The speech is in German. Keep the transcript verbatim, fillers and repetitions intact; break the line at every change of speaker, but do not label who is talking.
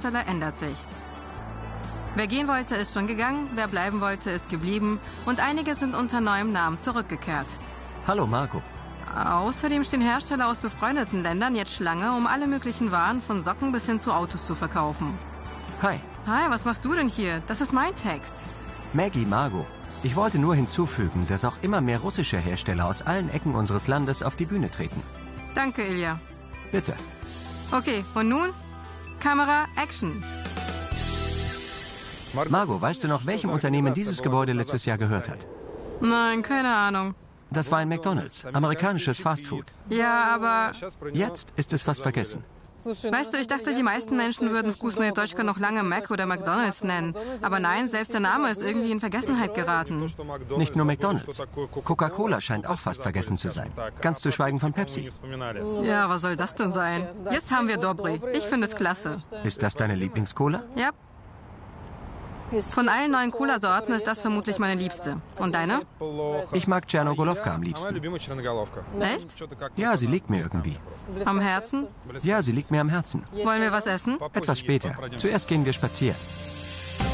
Hersteller ändert sich. Wer gehen wollte, ist schon gegangen, wer bleiben wollte, ist geblieben und einige sind unter neuem Namen zurückgekehrt.
Hallo Marco.
Außerdem stehen Hersteller aus befreundeten Ländern jetzt Schlange, um alle möglichen Waren von Socken bis hin zu Autos zu verkaufen.
Hi.
Hi, was machst du denn hier? Das ist mein Text.
Maggie, Margot. Ich wollte nur hinzufügen, dass auch immer mehr russische Hersteller aus allen Ecken unseres Landes auf die Bühne treten.
Danke, Ilja.
Bitte.
Okay, und nun? Kamera, Action.
Margot, weißt du noch, welchem Unternehmen dieses Gebäude letztes Jahr gehört hat?
Nein, keine Ahnung.
Das war ein McDonald's, amerikanisches Fastfood.
Ja, aber...
Jetzt ist es fast vergessen.
Weißt du, ich dachte, die meisten Menschen würden Vkusnoye Tochka noch lange Mac oder McDonald's nennen. Aber nein, selbst der Name ist irgendwie in Vergessenheit geraten.
Nicht nur McDonald's. Coca-Cola scheint auch fast vergessen zu sein. Ganz zu schweigen von Pepsi.
Ja, was soll das denn sein? Jetzt haben wir Dobry. Ich finde es klasse.
Ist das deine Lieblingscola?
Ja. Von allen neuen Cola-Sorten ist das vermutlich meine liebste. Und deine?
Ich mag Tschernogolovka am liebsten.
Echt?
Ja, sie liegt mir irgendwie.
Am Herzen?
Ja, sie liegt mir am Herzen.
Wollen wir was essen?
Etwas später. Zuerst gehen wir spazieren.